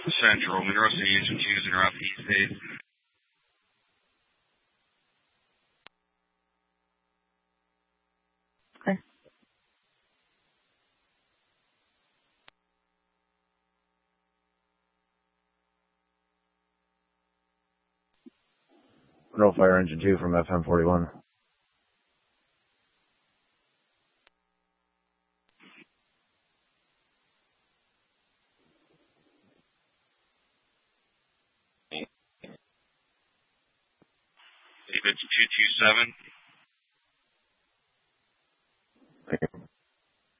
Central, Monroe City Engine 2s and route East 8. Okay. Monroe Fire Engine 2 from FM 41. David's 227.